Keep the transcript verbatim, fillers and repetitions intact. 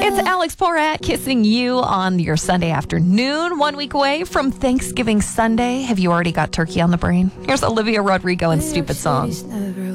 It's Alex Porat kissing you on your Sunday afternoon, one week away from Thanksgiving Sunday. Have you already got turkey on the brain? Here's Olivia Rodrigo and Stupid Song.